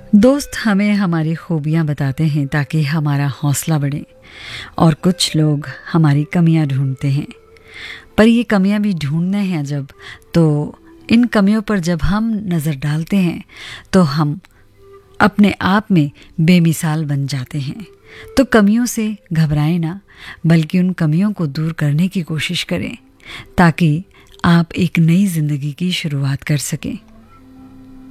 दोस्त हमें हमारी खूबियाँ बताते हैं ताकि हमारा हौसला बढ़े, और कुछ लोग हमारी कमियां ढूंढते हैं। पर ये कमियां भी ढूंढने हैं जब, तो इन कमियों पर जब हम नज़र डालते हैं तो हम अपने आप में बेमिसाल बन जाते हैं। तो कमियों से घबराएं ना, बल्कि उन कमियों को दूर करने की कोशिश करें ताकि आप एक नई ज़िंदगी की शुरुआत कर सकें।